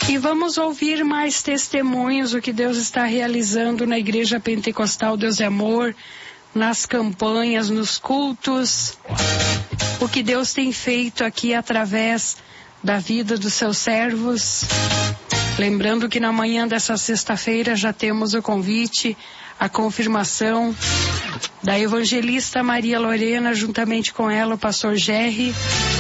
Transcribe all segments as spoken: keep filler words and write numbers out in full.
E vamos ouvir mais testemunhos, o que Deus está realizando na Igreja Pentecostal Deus é Amor, nas campanhas, nos cultos, o que Deus tem feito aqui através da vida dos seus servos. Lembrando que na manhã dessa sexta-feira já temos o convite, a confirmação da evangelista Maria Lorena, juntamente com ela o pastor Gerry.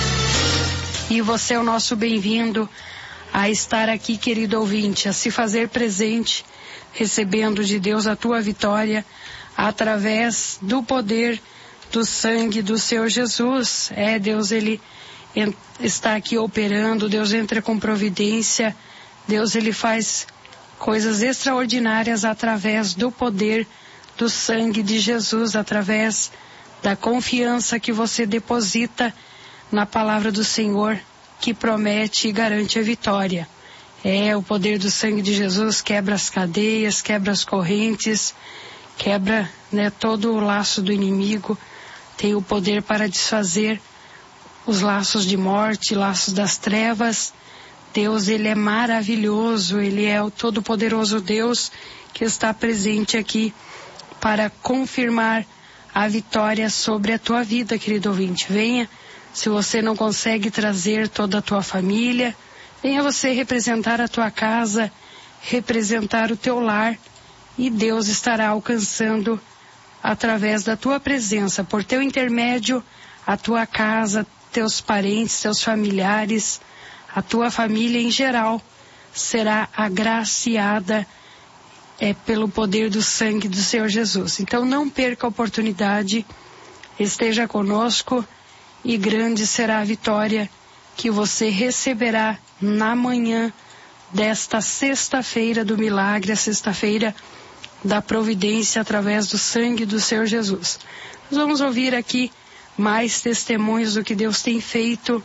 E você é o nosso bem-vindo a estar aqui, querido ouvinte, a se fazer presente, recebendo de Deus a tua vitória através do poder do sangue do Senhor Jesus. É, Deus, Ele está aqui operando, Deus entra com providência, Deus, Ele faz coisas extraordinárias através do poder do sangue de Jesus, através da confiança que você deposita na palavra do Senhor, que promete e garante a vitória. É, o poder do sangue de Jesus quebra as cadeias, quebra as correntes, quebra, né, todo o laço do inimigo, tem o poder para desfazer os laços de morte, laços das trevas. Deus, Ele é maravilhoso, Ele é o todo-poderoso Deus que está presente aqui para confirmar a vitória sobre a tua vida, querido ouvinte. Venha, se você não consegue trazer toda a tua família, venha você representar a tua casa, representar o teu lar, e Deus estará alcançando através da tua presença, por teu intermédio, a tua casa, teus parentes, teus familiares, a tua família em geral será agraciada é, pelo poder do sangue do Senhor Jesus. Então não perca a oportunidade, esteja conosco, e grande será a vitória que você receberá na manhã desta sexta-feira do milagre, a sexta-feira da providência através do sangue do Senhor Jesus. Nós vamos ouvir aqui mais testemunhos do que Deus tem feito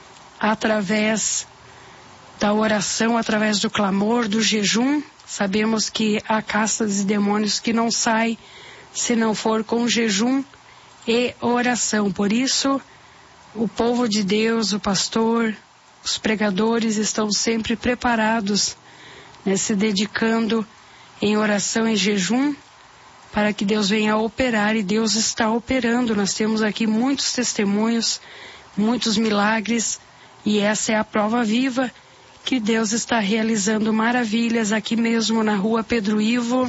através da oração, através do clamor, do jejum. Sabemos que há castas de demônios que não saem se não for com jejum e oração. Por isso, o povo de Deus, o pastor, os pregadores estão sempre preparados, né, se dedicando em oração e jejum para que Deus venha operar, e Deus está operando. Nós temos aqui muitos testemunhos, muitos milagres, e essa é a prova viva que Deus está realizando maravilhas aqui mesmo na rua Pedro Ivo,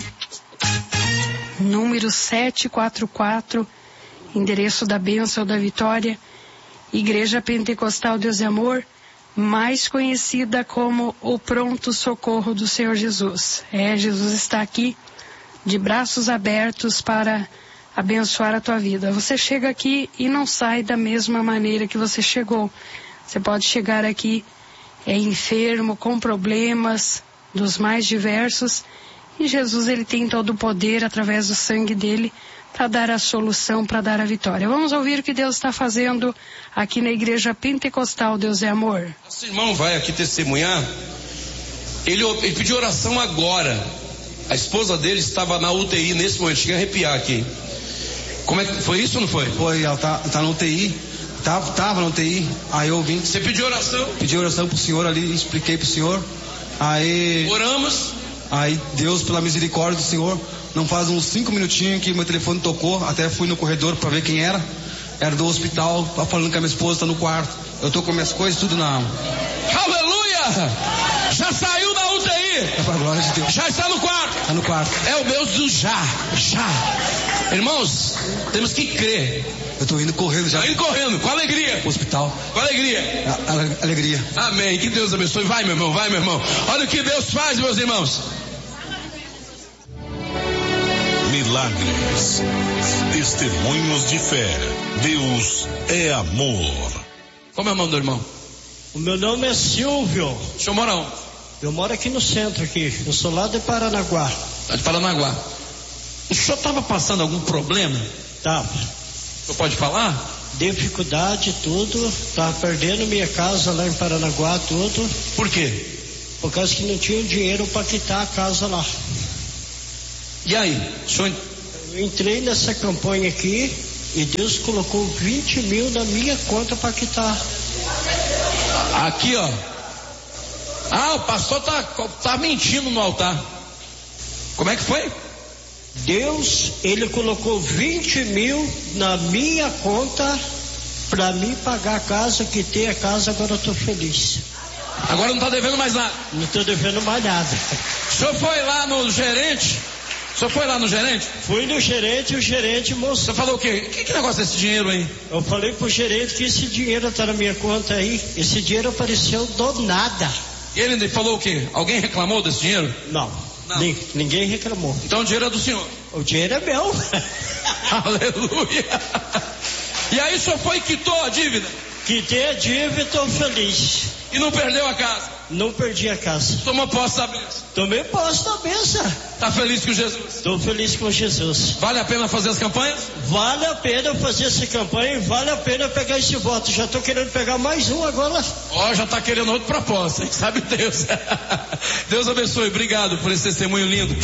número setecentos e quarenta e quatro, endereço da Bênção da Vitória, Igreja Pentecostal Deus é Amor, mais conhecida como o pronto socorro do Senhor Jesus. É, Jesus está aqui de braços abertos para abençoar a tua vida. Você chega aqui e não sai da mesma maneira que você chegou. Você pode chegar aqui é, enfermo, com problemas dos mais diversos, e Jesus, Ele tem todo o poder através do sangue dele para dar a solução, para dar a vitória. Vamos ouvir o que Deus está fazendo aqui na Igreja Pentecostal Deus é Amor. Nosso irmão vai aqui testemunhar. Ele, ele pediu oração agora. A esposa dele estava na U T I nesse momento. Cheguei a arrepiar aqui. Como é que foi isso ou não foi? Foi, ela tá, tá na U T I. Tava, tava na U T I. Aí eu vim. Você pediu oração? Pedi oração pro senhor ali, expliquei pro senhor. Aí. Oramos. Aí Deus, pela misericórdia do Senhor, não faz uns cinco minutinhos que meu telefone tocou, até fui no corredor para ver quem era. Era do hospital, falando que a minha esposa está no quarto. Eu tô com minhas coisas tudo na mão. Aleluia! Já saiu da U T I. É pra glória de Deus. Já está no quarto. Está no quarto. É o Deus do já, já. Irmãos, temos que crer. Eu tô indo correndo já. Tá indo correndo, com alegria. Hospital. Com alegria. A, a, alegria. Amém. Que Deus abençoe. Vai, meu irmão, vai, meu irmão. Olha o que Deus faz, meus irmãos. Milagres. Testemunhos de fé. Deus é amor. Como é o nome do irmão? O meu nome é Silvio. O senhor mora onde? Eu moro aqui no centro, aqui. Eu sou lá de Paranaguá. Lá de Paranaguá. O senhor estava passando algum problema? Tava. O senhor pode falar? Dificuldade, tudo. Tava perdendo minha casa lá em Paranaguá, tudo. Por quê? Por causa que não tinha dinheiro para quitar a casa lá. E aí? O senhor... Eu entrei nessa campanha aqui e Deus colocou vinte mil na minha conta para quitar. Aqui, ó. Ah, o pastor tá, tá mentindo no altar. Como é que foi? Deus, ele colocou vinte mil na minha conta para mim pagar a casa, que tem a casa, agora eu tô feliz. Agora não tá devendo mais nada? Não tô devendo mais nada. O senhor foi lá no gerente? O senhor foi lá no gerente? Fui no gerente e o gerente mostrou. Você falou o quê? Que, que negócio é esse dinheiro aí? Eu falei pro gerente que esse dinheiro tá na minha conta aí. Esse dinheiro apareceu do nada. E ele falou o quê? Alguém reclamou desse dinheiro? Não. Não. Ninguém reclamou. Então o dinheiro é do senhor? O dinheiro é meu. Aleluia. E aí o senhor foi e quitou a dívida? Quitei a dívida e tô feliz. E não perdeu a casa? Não perdi a casa. Tomou posse da bênção? Tomei posse da bênção. Tá feliz com Jesus? Tô feliz com Jesus. Vale a pena fazer as campanhas? Vale a pena fazer essa campanha e vale a pena pegar esse voto. Já tô querendo pegar mais um agora. Ó, oh, já tá querendo outra proposta, hein? Sabe Deus. Deus abençoe. Obrigado por esse testemunho lindo.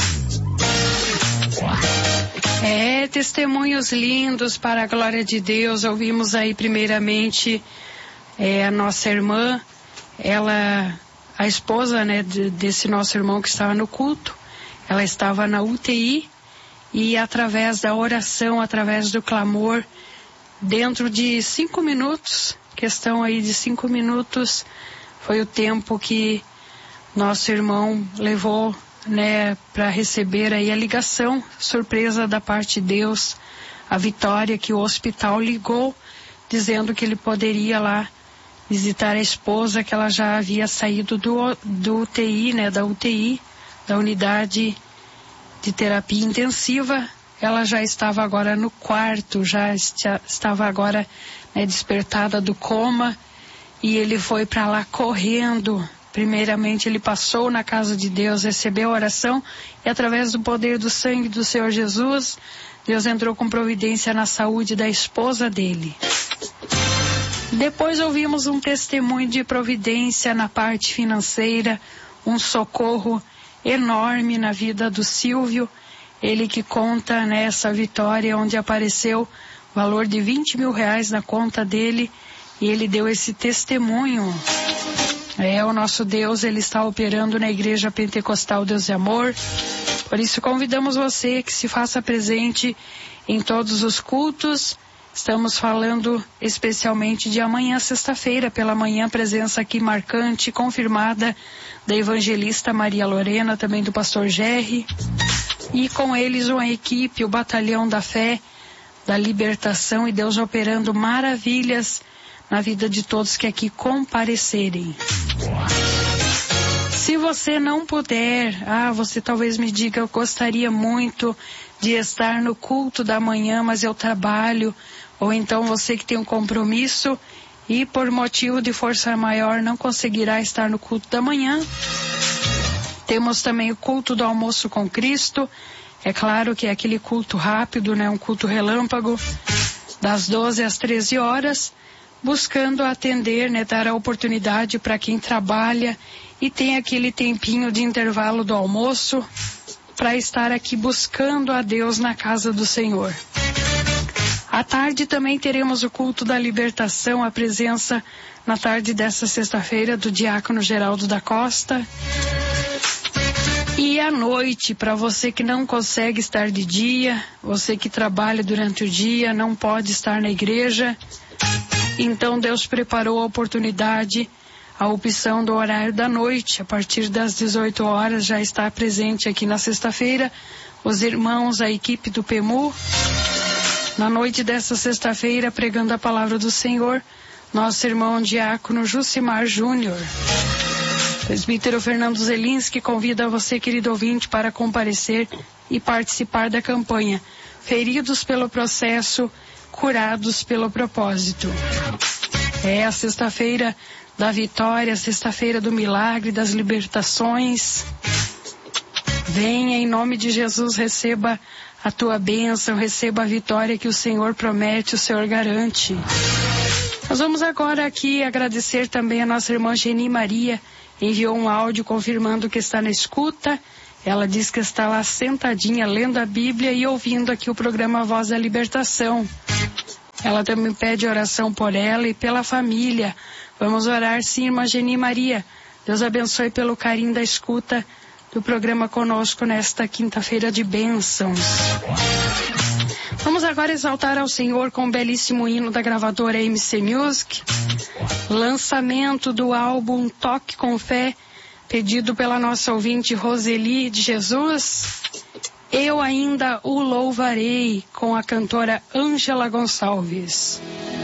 É, testemunhos lindos para a glória de Deus. Ouvimos aí primeiramente é, a nossa irmã, ela, a esposa, né, de, desse nosso irmão que estava no culto. Ela estava na U T I e através da oração, através do clamor, dentro de cinco minutos, questão aí de cinco minutos, foi o tempo que nosso irmão levou, né, para receber aí a ligação, surpresa da parte de Deus, a Vitória, que o hospital ligou, dizendo que ele poderia lá visitar a esposa, que ela já havia saído do, do U T I, né, da U T I, da unidade de terapia intensiva. Ela já estava agora no quarto, já estava agora, né, despertada do coma, e ele foi para lá correndo. Primeiramente ele passou na casa de Deus, recebeu a oração, e através do poder do sangue do Senhor Jesus, Deus entrou com providência na saúde da esposa dele. Depois ouvimos um testemunho de providência na parte financeira, um socorro enorme na vida do Silvio, ele que conta nessa vitória onde apareceu o valor de vinte mil reais na conta dele, e ele deu esse testemunho. É, o nosso Deus, ele está operando na Igreja Pentecostal Deus e Amor. Por isso convidamos você que se faça presente em todos os cultos. Estamos falando especialmente de amanhã, sexta-feira, pela manhã, presença aqui marcante, confirmada, da evangelista Maria Lorena, também do pastor Gerry. E com eles uma equipe, o Batalhão da Fé, da Libertação, e Deus operando maravilhas na vida de todos que aqui comparecerem. Se você não puder, ah, você talvez me diga, eu gostaria muito de estar no culto da manhã, mas eu trabalho, ou então você que tem um compromisso e por motivo de força maior não conseguirá estar no culto da manhã. Temos também o culto do almoço com Cristo. É claro que é aquele culto rápido, né? Um culto relâmpago, das doze às treze horas, buscando atender, né? Dar a oportunidade para quem trabalha e tem aquele tempinho de intervalo do almoço para estar aqui buscando a Deus na casa do Senhor. À tarde também teremos o culto da libertação, a presença na tarde dessa sexta-feira do diácono Geraldo da Costa. E à noite, para você que não consegue estar de dia, você que trabalha durante o dia, não pode estar na igreja, então Deus preparou a oportunidade, a opção do horário da noite. A partir das dezoito horas já está presente aqui na sexta-feira os irmãos, a equipe do P E M U, na noite dessa sexta-feira, pregando a palavra do Senhor, nosso irmão diácono Jucimar Júnior. Presbítero Fernando Zelinski convida você, querido ouvinte, para comparecer e participar da campanha Feridos pelo Processo, Curados pelo Propósito. É a sexta-feira da vitória, a sexta-feira do milagre, das libertações. Venha em nome de Jesus, receba a tua bênção, receba a vitória que o Senhor promete, o Senhor garante. Nós vamos agora aqui agradecer também a nossa irmã Geni Maria, enviou um áudio confirmando que está na escuta. Ela diz que está lá sentadinha lendo a Bíblia e ouvindo aqui o programa Voz da Libertação. Ela também pede oração por ela e pela família. Vamos orar sim, irmã Geni Maria. Deus abençoe pelo carinho da escuta do programa conosco nesta quinta-feira de bênçãos. Vamos agora exaltar ao Senhor com um belíssimo hino da gravadora M C Music, lançamento do álbum Toque com Fé, pedido pela nossa ouvinte Roseli de Jesus. Eu ainda o louvarei, com a cantora Ângela Gonçalves.